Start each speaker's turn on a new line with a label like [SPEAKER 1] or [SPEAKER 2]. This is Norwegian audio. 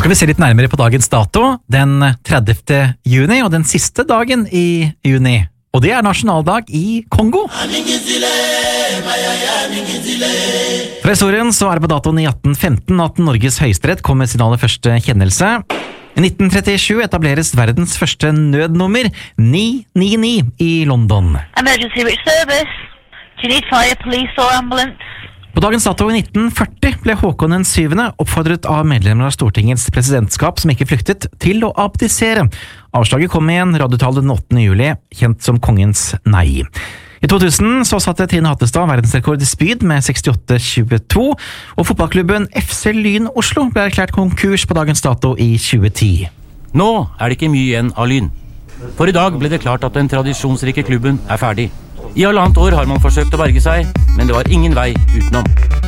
[SPEAKER 1] skal vi se litt nærmere på dagens dato, den 30. juni, og den siste dagen i juni. Og det er nasjonaldag i Kongo. Fra historien så er det på datoen i 1815 at Norges høyesterett kom med sin aller første kjennelse. I 1937 etableres verdens første nødnummer, 999 i London.
[SPEAKER 2] Emergency which service? Do you need fire, police or ambulance?
[SPEAKER 1] På dagens dato i 1940 ble Håkon den 7. oppfordret av medlemmer av Stortingets presidentskap som ikke flyktet, til å abdisere. Avslaget kom i en radiotale den 8. juli, kjent som kongens nei. I 2000 så satte Trine Hattestad verdensrekord i spyd med 68,22, og fotballklubben FC Lyn Oslo ble erklært konkurs på dagens dato i 2010.
[SPEAKER 3] Nå er det ikke mye igjen av Lyn. For i dag ble det klart at den tradisjonsrike klubben er ferdig. I halvannet år har man forsøkt å berge seg, men det var ingen vei utenom.